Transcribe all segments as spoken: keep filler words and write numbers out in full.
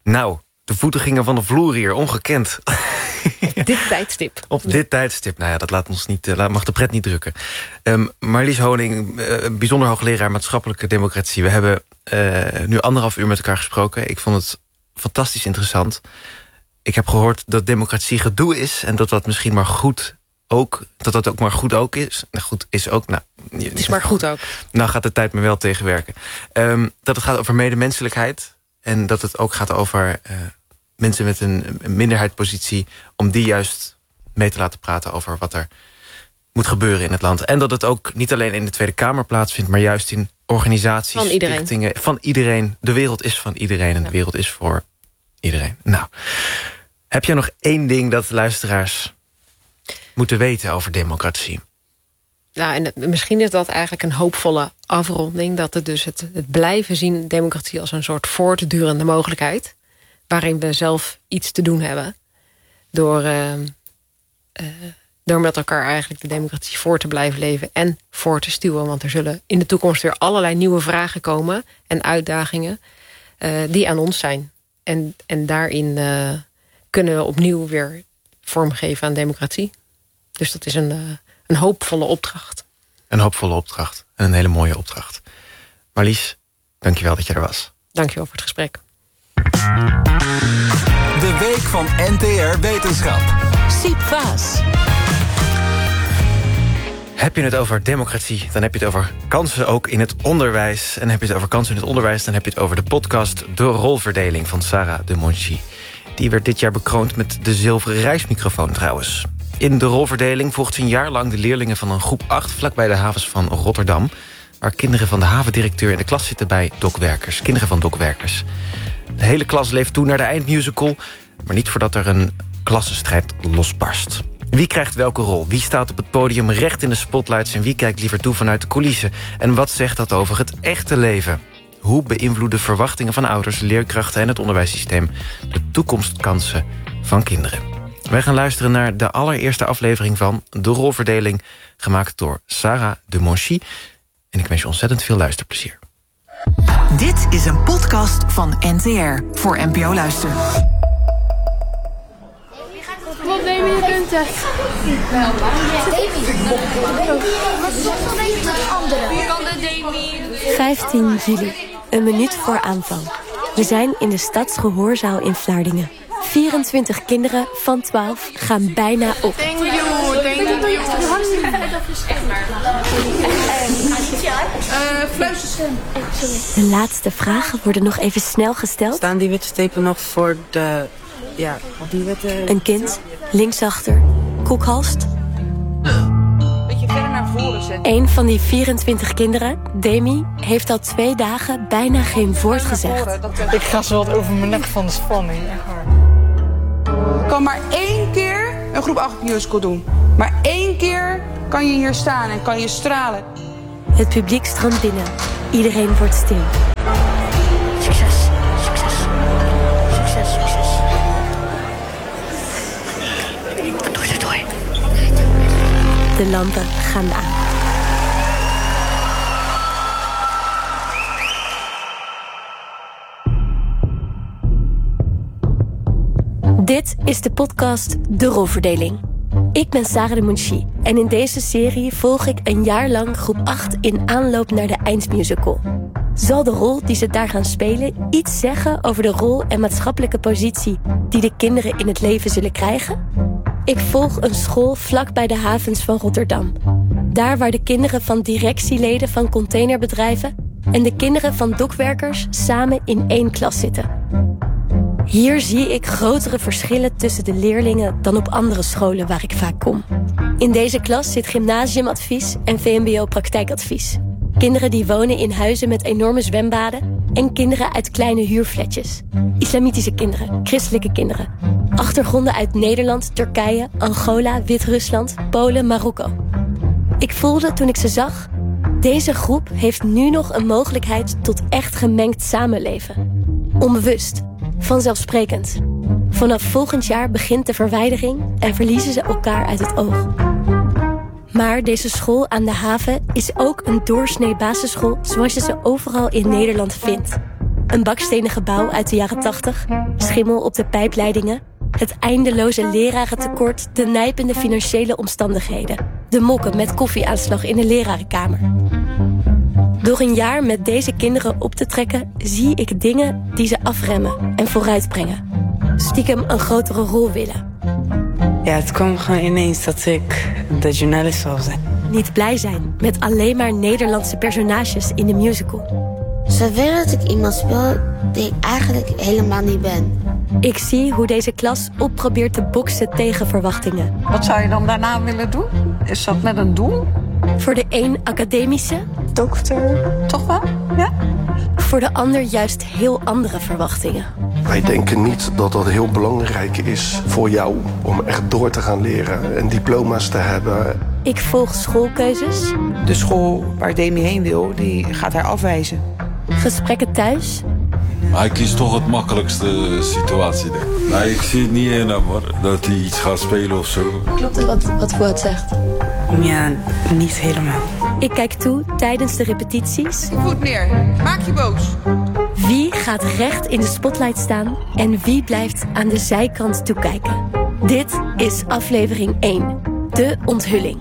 Nou, de voeten gingen van de vloer hier, ongekend. Op dit tijdstip. Op dit tijdstip, nou ja, dat laat ons niet, uh, mag de pret niet drukken. Um, Marlies Honing, uh, bijzonder hoogleraar maatschappelijke democratie. We hebben uh, nu anderhalf uur met elkaar gesproken. Ik vond het fantastisch interessant. Ik heb gehoord dat democratie gedoe is en dat dat misschien maar goed ook, dat dat ook maar goed ook is. Nou, goed is ook. Nou, het is maar goed ook. Nou gaat de tijd me wel tegenwerken. Um, dat het gaat over medemenselijkheid en dat het ook gaat over uh, mensen met een, een minderheidspositie, om die juist mee te laten praten over wat er moet gebeuren in het land. En dat het ook niet alleen in de Tweede Kamer plaatsvindt, maar juist in organisaties, van iedereen. stichtingen, van iedereen. De wereld is van iedereen en de wereld is voor iedereen. Nou, heb jij nog één ding dat de luisteraars moeten weten over democratie? Nou, en het, misschien is dat eigenlijk een hoopvolle afronding, dat het dus het, het blijven zien democratie als een soort voortdurende mogelijkheid, waarin we zelf iets te doen hebben, door, uh, uh, door met elkaar eigenlijk de democratie voor te blijven leven en voor te stuwen. Want er zullen in de toekomst weer allerlei nieuwe vragen komen en uitdagingen uh, die aan ons zijn. En, en daarin uh, kunnen we opnieuw weer vormgeven aan democratie. Dus dat is een, uh, een hoopvolle opdracht. Een hoopvolle opdracht. En een hele mooie opdracht. Marlies, dankjewel dat je er was. Dankjewel voor het gesprek. De week van N T R Wetenschap. Siep Vaas. Heb je het over democratie, dan heb je het over kansen ook in het onderwijs. En heb je het over kansen in het onderwijs, dan heb je het over de podcast De Rolverdeling van Sarah de Monchy. Die werd dit jaar bekroond met de zilveren reismicrofoon trouwens. In De Rolverdeling volgt ze een jaar lang de leerlingen van een groep acht vlakbij de havens van Rotterdam, waar kinderen van de havendirecteur in de klas zitten bij dokwerkers, kinderen van dokwerkers. De hele klas leeft toe naar de eindmusical, maar niet voordat er een klassenstrijd losbarst. Wie krijgt welke rol? Wie staat op het podium recht in de spotlights en wie kijkt liever toe vanuit de coulissen? En wat zegt dat over het echte leven? Hoe beïnvloeden verwachtingen van ouders, leerkrachten en het onderwijssysteem de toekomstkansen van kinderen? Wij gaan luisteren naar de allereerste aflevering van De Rolverdeling, gemaakt door Sarah de Monchy. En ik wens je ontzettend veel luisterplezier. Dit is een podcast van N T R voor N P O Luister. Wat neem je punten? vijftien juli, een minuut voor aanvang. We zijn in de Stadsgehoorzaal in Vlaardingen. vierentwintig kinderen van twaalf gaan bijna op. Thank you, thank you. Uh, fluisteren. De laatste vragen worden nog even snel gesteld. Staan die witte strepen nog voor de... Ja, die witte... Een kind, linksachter, koekhalst. Beetje verder naar voren zetten. Een van die vierentwintig kinderen, Demi, heeft al twee dagen bijna geen woord gezegd. Ik ga zo wat over mijn nek van de spanning. Ik kan maar één keer een groep acht musical doen. Maar één keer kan je hier staan en kan je stralen. Het publiek stroomt binnen. Iedereen wordt stil. Succes, succes. Succes, succes. Doei, doei, doei. De lampen gaan aan. Dit is de podcast De Rolverdeling. Ik ben Sarah de Monchy en in deze serie volg ik een jaar lang groep acht in aanloop naar de eindmusical. Zal de rol die ze daar gaan spelen iets zeggen over de rol en maatschappelijke positie die de kinderen in het leven zullen krijgen? Ik volg een school vlak bij de havens van Rotterdam. Daar waar de kinderen van directieleden van containerbedrijven en de kinderen van dokwerkers samen in één klas zitten. Hier zie ik grotere verschillen tussen de leerlingen dan op andere scholen waar ik vaak kom. In deze klas zit gymnasiumadvies en V M B O-praktijkadvies. Kinderen die wonen in huizen met enorme zwembaden en kinderen uit kleine huurflatjes. Islamitische kinderen, christelijke kinderen. Achtergronden uit Nederland, Turkije, Angola, Wit-Rusland, Polen, Marokko. Ik voelde toen ik ze zag, deze groep heeft nu nog een mogelijkheid tot echt gemengd samenleven. Onbewust. Vanzelfsprekend. Vanaf volgend jaar begint de verwijdering en verliezen ze elkaar uit het oog. Maar deze school aan de haven is ook een doorsnee basisschool zoals je ze overal in Nederland vindt. Een bakstenen gebouw uit de jaren tachtig, schimmel op de pijpleidingen, het eindeloze lerarentekort, de nijpende financiële omstandigheden, de mokken met koffieaanslag in de lerarenkamer. Door een jaar met deze kinderen op te trekken, zie ik dingen die ze afremmen en vooruitbrengen. Stiekem een grotere rol willen. Ja, het kwam gewoon ineens dat ik de journalist zou zijn. Niet blij zijn met alleen maar Nederlandse personages in de musical. Ze willen dat ik iemand speel die ik eigenlijk helemaal niet ben. Ik zie hoe deze klas op probeert te boksen tegen verwachtingen. Wat zou je dan daarna willen doen? Is dat met een doel? Voor de een academische. Dokter. Toch wel? Ja? Voor de ander juist heel andere verwachtingen. Wij denken niet dat dat heel belangrijk is voor jou om echt door te gaan leren en diploma's te hebben. Ik volg schoolkeuzes. De school waar Demi heen wil, die gaat haar afwijzen. Gesprekken thuis. Hij kiest toch het makkelijkste situatie, denk ik. Nee, ik zie het niet in hem, hoor. Dat hij iets gaat spelen of zo. Klopt het wat, wat Fuad zegt? Ja, niet helemaal. Ik kijk toe tijdens de repetities. Voet neer, maak je boos. Wie gaat recht in de spotlight staan en wie blijft aan de zijkant toekijken? Dit is aflevering één, de onthulling.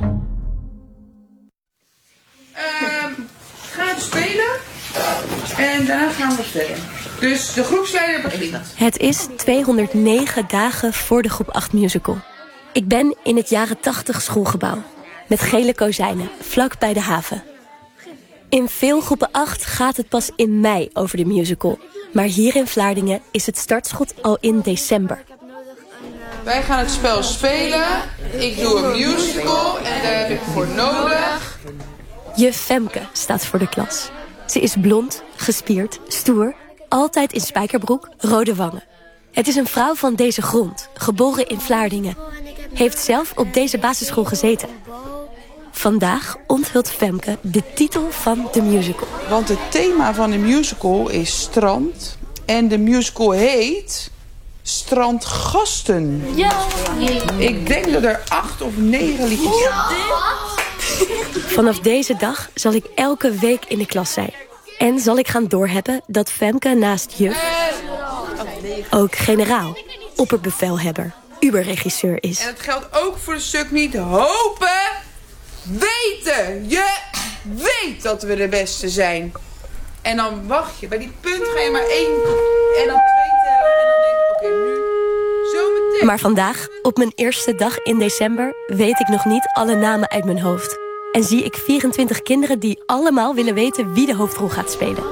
Um, gaan we spelen en daarna gaan we verder. Dus de groepsleider begint. Het is tweehonderdnegen dagen voor de groep acht musical. Ik ben in het jaren tachtig schoolgebouw. Met gele kozijnen, vlak bij de haven. In veel groepen acht gaat het pas in mei over de musical. Maar hier in Vlaardingen is het startschot al in december. Wij gaan het spel spelen. Ik doe een musical en daar heb ik voor nodig. Juf Femke staat voor de klas. Ze is blond, gespierd, stoer, altijd in spijkerbroek, rode wangen. Het is een vrouw van deze grond, geboren in Vlaardingen. Heeft zelf op deze basisschool gezeten. Vandaag onthult Femke de titel van de musical. Want het thema van de musical is strand. En de musical heet Strandgasten. Ja. Ik denk dat er acht of negen liedjes zijn. Vanaf deze dag zal ik elke week in de klas zijn. En zal ik gaan doorhebben dat Femke naast juf ook generaal, opperbevelhebber, uberregisseur is. En het geldt ook voor het stuk niet hopen, weten. Je weet dat we de beste zijn. En dan wacht je. Bij die punt ga je maar één en dan twee tellen. En dan denk je, oké, okay, nu zometeen. Maar vandaag, op mijn eerste dag in december, weet ik nog niet alle namen uit mijn hoofd. En zie ik vierentwintig kinderen die allemaal willen weten wie de hoofdrol gaat spelen.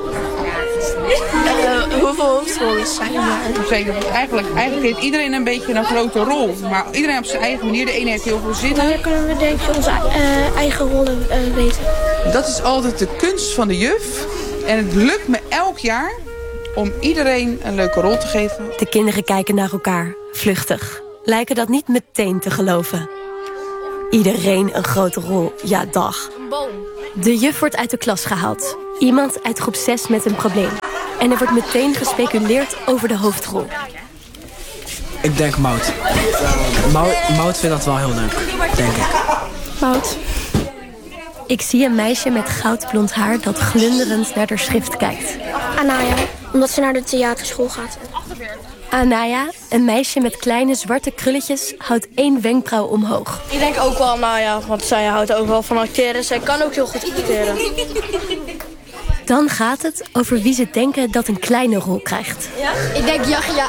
Uh, hoeveel hoofdrollen zijn er? Eigenlijk, eigenlijk heeft iedereen een beetje een grote rol. Maar iedereen op zijn eigen manier. De ene heeft heel veel zin in. Wanneer kunnen we denk je onze uh, eigen rollen uh, weten? Dat is altijd de kunst van de juf. En het lukt me elk jaar om iedereen een leuke rol te geven. De kinderen kijken naar elkaar, vluchtig. Lijken dat niet meteen te geloven. Iedereen een grote rol, ja dag. De juf wordt uit de klas gehaald. Iemand uit groep zes met een probleem. En er wordt meteen gespeculeerd over de hoofdrol. Ik denk Mout. Mout, Mout vindt dat wel heel leuk, denk ik. Mout. Ik zie een meisje met goudblond haar dat glunderend naar haar schrift kijkt. Anaya, omdat ze naar de theaterschool gaat. Anaya, een meisje met kleine zwarte krulletjes, houdt één wenkbrauw omhoog. Ik denk ook wel Anaya, want zij houdt ook wel van acteren. Zij kan ook heel goed acteren. Dan gaat het over wie ze denken dat een kleine rol krijgt. Ja? Ik denk Yachja.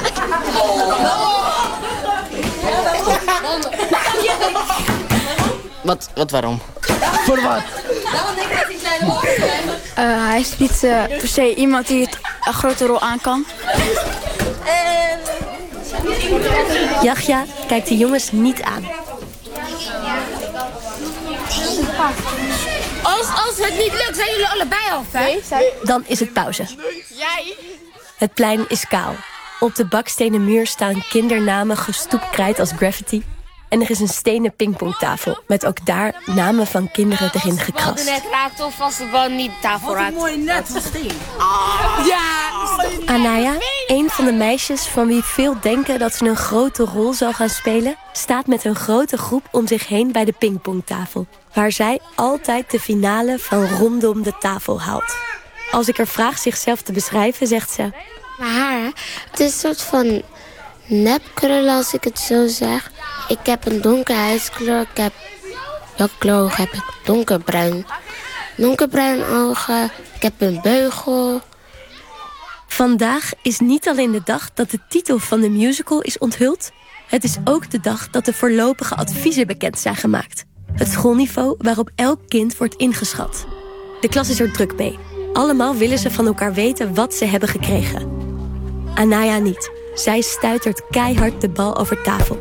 Wat, wat waarom? Voor wat? Waarom denk je dat hij een kleine rol krijgt? Uh, hij is niet uh, per se iemand die het een grote rol aan kan. Yachja kijkt de jongens niet aan. Als, als het niet lukt, zijn jullie allebei af, hè? Nee, zij... Dan is het pauze. Jij? Het plein is kaal. Op de bakstenen muur staan kindernamen gestoepkrijt als graffiti. En er is een stenen pingpongtafel met ook daar namen van kinderen erin gekrast. net raakt of als de bal niet tafel raakt. Wat een mooi net van steen. Oh, ja! Anaya, een van de meisjes van wie veel denken dat ze een grote rol zal gaan spelen, staat met een grote groep om zich heen bij de pingpongtafel. Waar zij altijd de finale van Rondom de Tafel haalt. Als ik haar vraag zichzelf te beschrijven, zegt ze... Mijn haar, het is een soort van nepkrullen als ik het zo zeg. Ik heb een donkere huidskleur. Ik heb... Welke kleur heb ik? Donkerbruin. Donkerbruin ogen. Ik heb een beugel. Vandaag is niet alleen de dag dat de titel van de musical is onthuld. Het is ook de dag dat de voorlopige adviezen bekend zijn gemaakt. Het schoolniveau waarop elk kind wordt ingeschat. De klas is er druk mee. Allemaal willen ze van elkaar weten wat ze hebben gekregen. Anaya niet. Zij stuitert keihard de bal over tafel.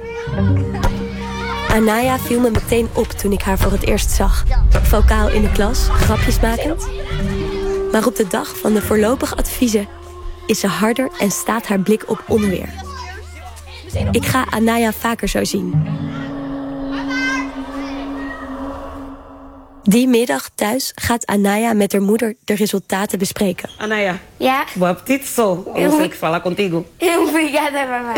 Anaya viel me meteen op toen ik haar voor het eerst zag. Vocaal in de klas, grapjes makend. Maar op de dag van de voorlopige adviezen is ze harder en staat haar blik op onweer. Ik ga Anaya vaker zo zien. Die middag thuis gaat Anaya met haar moeder de resultaten bespreken. Anaya. Ja? Boa apetite, eu sei que falar contigo. Obrigada, mama.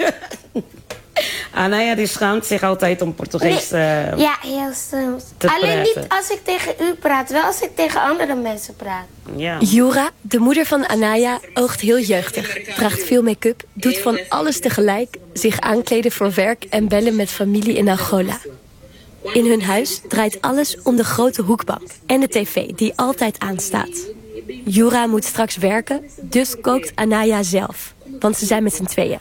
Anaya die schaamt zich altijd om Portugees uh, Ja, heel soms. te Alleen praten. niet als ik tegen u praat, wel als ik tegen andere mensen praat. Ja. Jura, de moeder van Anaya, oogt heel jeugdig. Draagt veel make-up, doet van alles tegelijk, zich aankleden voor werk en bellen met familie in Angola. In hun huis draait alles om de grote hoekbank en de tv die altijd aanstaat. Jura moet straks werken, dus kookt Anaya zelf. Want ze zijn met z'n tweeën.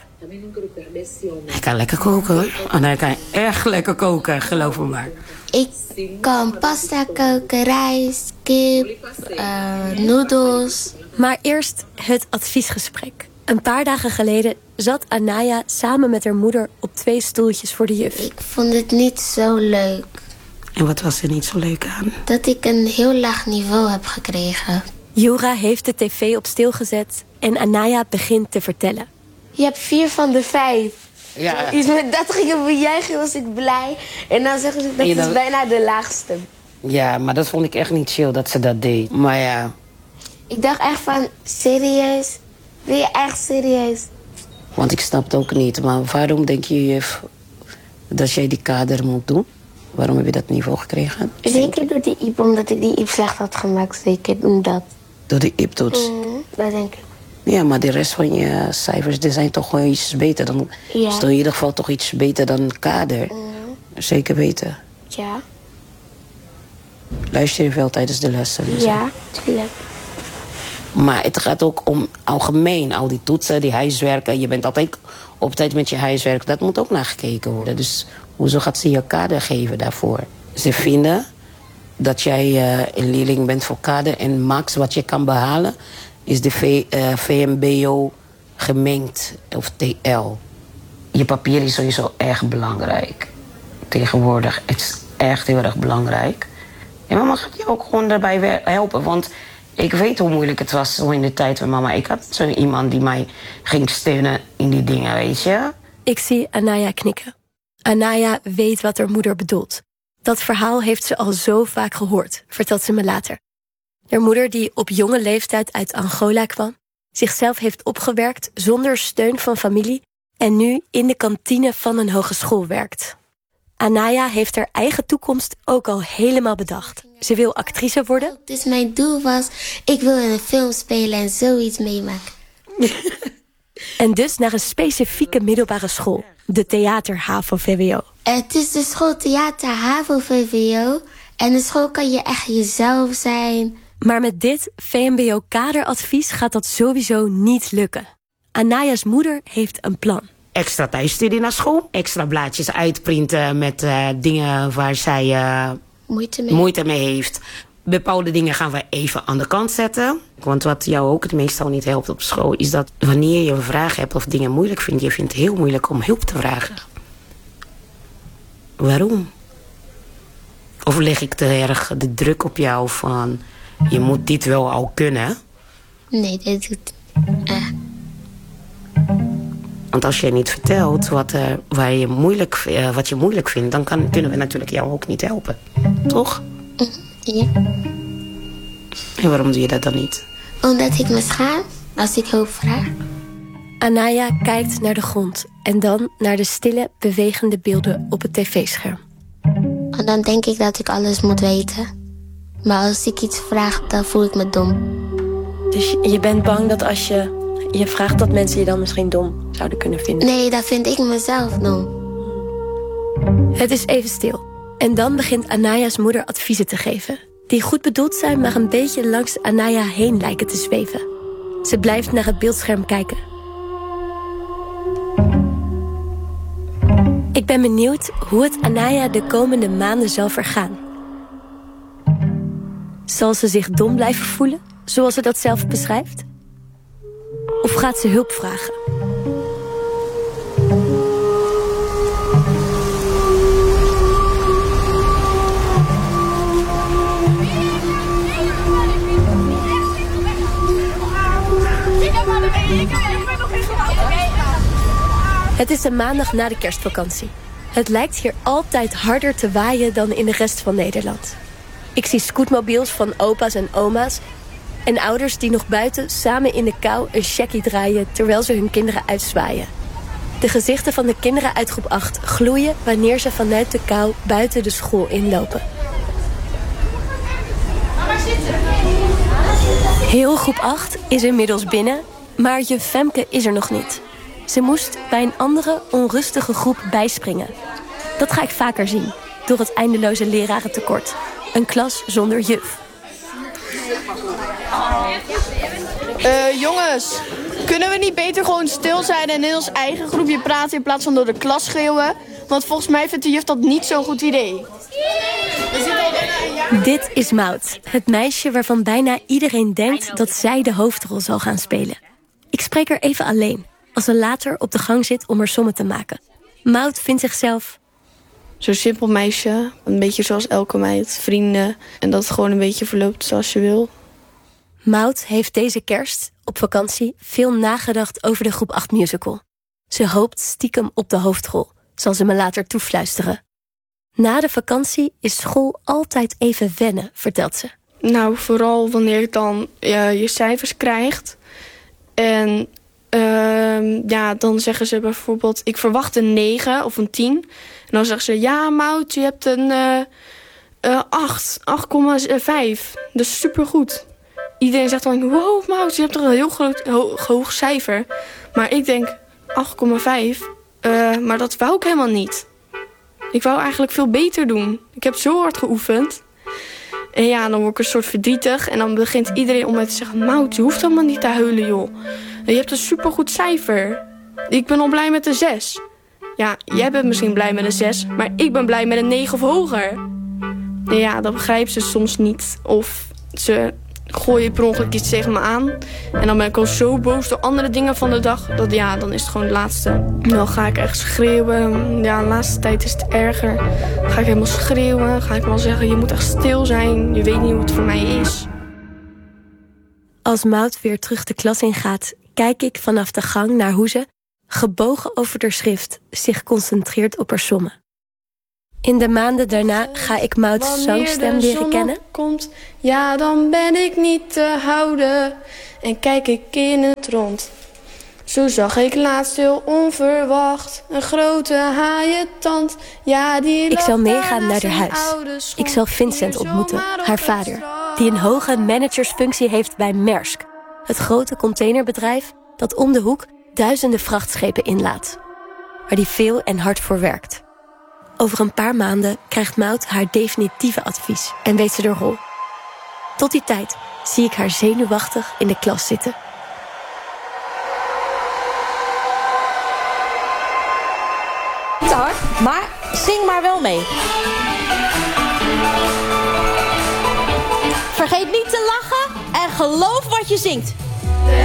Hij kan lekker koken hoor. Anaya kan echt lekker koken, geloof me maar. Ik kan pasta koken, rijst, kip, uh, noedels. Maar eerst het adviesgesprek. Een paar dagen geleden zat Anaya samen met haar moeder op twee stoeltjes voor de juf. Ik vond het niet zo leuk. En wat was er niet zo leuk aan? Dat ik een heel laag niveau heb gekregen. Jura heeft de tv op stil gezet en Anaya begint te vertellen. Je hebt vier van de vijf. Ja. Iets met dat gingen bejuichen, was ik blij. En dan zeggen ze, dat Ja, dan- is bijna de laagste. Ja, maar dat vond ik echt niet chill dat ze dat deed. Maar ja, Ik dacht echt van, serieus? Ben je echt serieus? want ik snap het ook niet. Maar waarom denk je juf, dat jij die kader moet doen? Waarom heb je dat niveau gekregen? Zeker door die I P, omdat ik die I P slecht had gemaakt. Zeker doen dat. Door de I P-toets. Mm, dat denk ik. Ja, maar de rest van je cijfers die zijn toch gewoon iets beter. Dan Ja. is het in ieder geval toch iets beter dan kader. Zeker weten. Ja, Luister je wel tijdens de lessen? ja, tuurlijk. Maar het gaat ook om algemeen. Al die toetsen, die huiswerken. Je bent altijd op tijd met je huiswerk. Dat moet ook nagekeken worden. Dus hoezo gaat ze je kader geven daarvoor? Ze vinden dat jij uh, een leerling bent voor kader. En max wat je kan behalen is de v, uh, V M B O gemengd. Of T L. Je papier is sowieso erg belangrijk. Tegenwoordig. Het is echt heel erg belangrijk. En mama gaat je ook gewoon daarbij wer- helpen. Want ik weet hoe moeilijk het was zo in de tijd van mama. Ik had zo iemand die mij ging steunen in die dingen, weet je. Ik zie Anaya knikken. Anaya weet wat haar moeder bedoelt. Dat verhaal heeft ze al zo vaak gehoord, vertelt ze me later. Haar moeder die op jonge leeftijd uit Angola kwam, zichzelf heeft opgewerkt zonder steun van familie en nu in de kantine van een hogeschool werkt. Anaya heeft haar eigen toekomst ook al helemaal bedacht. Ze wil actrice worden. Dus mijn doel was, ik wil in een film spelen en zoiets meemaken. En dus naar een specifieke middelbare school, de Theater H A V O V W O. Het is de school Theater H A V O V W O. En de school kan je echt jezelf zijn. Maar met dit V M B O-kaderadvies gaat dat sowieso niet lukken. Anaya's moeder heeft een plan. Extra thuisstudie naar school. Extra blaadjes uitprinten met uh, dingen waar zij uh, moeite, mee. moeite mee heeft. Bepaalde dingen gaan we even aan de kant zetten. Want wat jou ook het meestal niet helpt op school, is dat wanneer je een vraag hebt of dingen moeilijk vindt, je vindt het heel moeilijk om hulp te vragen. Waarom? Of leg ik te erg de druk op jou van, je moet dit wel al kunnen? Nee, dit doet... Uh. Want als je niet vertelt wat, uh, waar je moeilijk, uh, wat je moeilijk vindt, dan kan, kunnen we natuurlijk jou ook niet helpen. Toch? Ja. En waarom doe je dat dan niet? Omdat ik me schaam als ik hulp vraag. Anaya kijkt naar de grond en dan naar de stille, bewegende beelden op het tv-scherm. En dan denk ik dat ik alles moet weten. Maar als ik iets vraag, dan voel ik me dom. Dus je bent bang dat als je je vraagt dat mensen je dan misschien dom zouden kunnen vinden? Nee, dat vind ik mezelf dom. Het is even stil. En dan begint Anaya's moeder adviezen te geven. Die goed bedoeld zijn, maar een beetje langs Anaya heen lijken te zweven. Ze blijft naar het beeldscherm kijken. Ik ben benieuwd hoe het Anaya de komende maanden zal vergaan. Zal ze zich dom blijven voelen, zoals ze dat zelf beschrijft? Of gaat ze hulp vragen? Het is een maandag na de kerstvakantie. Het lijkt hier altijd harder te waaien dan in de rest van Nederland. Ik zie scootmobiels van opa's en oma's en ouders die nog buiten samen in de kou een checkie draaien terwijl ze hun kinderen uitzwaaien. De gezichten van de kinderen uit groep acht gloeien wanneer ze vanuit de kou buiten de school inlopen. Heel groep acht is inmiddels binnen, maar juf Femke is er nog niet. Ze moest bij een andere onrustige groep bijspringen. Dat ga ik vaker zien, door het eindeloze lerarentekort. Een klas zonder juf. Uh, jongens, kunnen we niet beter gewoon stil zijn en in ons eigen groepje praten in plaats van door de klas schreeuwen? Want volgens mij vindt de juf dat niet zo'n goed idee. Dit is Maud, het meisje waarvan bijna iedereen denkt dat zij de hoofdrol zal gaan spelen. Ik spreek er even alleen, als ze later op de gang zit om haar sommen te maken. Maud vindt zichzelf zo'n simpel meisje, een beetje zoals elke meid, vrienden. En dat het gewoon een beetje verloopt zoals je wil. Maud heeft deze kerst, op vakantie, veel nagedacht over de groep acht musical. Ze hoopt stiekem op de hoofdrol, zal ze me later toefluisteren. Na de vakantie is school altijd even wennen, vertelt ze. Nou, vooral wanneer je dan uh, je cijfers krijgt. En uh, ja, dan zeggen ze bijvoorbeeld, ik verwacht een negen of een tien. En dan zeggen ze, ja Maud, je hebt een uh, uh, acht, acht komma vijf. Dat is supergoed. Iedereen zegt dan, wow Maud, je hebt toch een heel groot, ho- hoog cijfer. Maar ik denk, acht komma vijf, uh, maar dat wou ik helemaal niet. Ik wou eigenlijk veel beter doen. Ik heb zo hard geoefend. En ja, dan word ik een soort verdrietig. En dan begint iedereen om mij te zeggen, Maud, je hoeft helemaal niet te huilen, joh. Je hebt een supergoed cijfer. Ik ben al blij met een zes. Ja, jij bent misschien blij met een zes, maar ik ben blij met een negen of hoger. En ja, dat begrijpen ze soms niet. Of ze gooien per ongeluk iets tegen me aan. En dan ben ik al zo boos door andere dingen van de dag. Dat ja, dan is het gewoon het laatste. Dan ga ik echt schreeuwen. Ja, de laatste tijd is het erger. Ga ik helemaal schreeuwen. Ga ik wel zeggen, je moet echt stil zijn. Je weet niet hoe het voor mij is. Als Maud weer terug de klas ingaat, kijk ik vanaf de gang naar hoe ze, gebogen over haar schrift, zich concentreert op haar sommen. In de maanden daarna ga ik Maud's zangstem leren kennen. Komt, ja, dan ben ik niet te houden en kijk ik in het rond. Zo zag ik laatst heel onverwacht een grote haaientand. Ja, die ik zal meegaan naar haar huis. Ik zal Vincent ontmoeten, haar vader, die een hoge managersfunctie heeft bij Maersk, het grote containerbedrijf dat om de hoek duizenden vrachtschepen inlaat, waar die veel en hard voor werkt. Over een paar maanden krijgt Maud haar definitieve advies en weet ze de rol. Tot die tijd zie ik haar zenuwachtig in de klas zitten. Niet hard, maar zing maar wel mee. Vergeet niet te lachen en geloof wat je zingt.